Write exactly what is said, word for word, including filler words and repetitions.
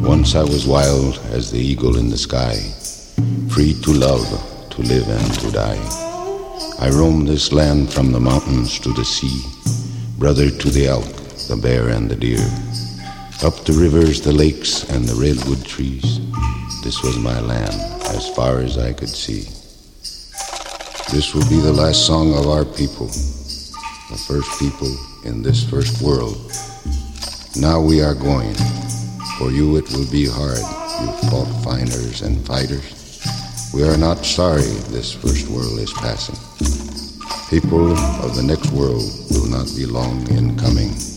Once I was wild as the eagle in the sky, free to love, to live and to die. I roamed this land from the mountains to the sea, brother to the elk, the bear and the deer. Up the rivers, the lakes and the redwood trees, this was my land as far as I could see. This will be the last song of our people, the first people in this first world. Now we are going. For you it will be hard, you fault finders and fighters. We are not sorry this first world is passing. People of the next world will not be long in coming.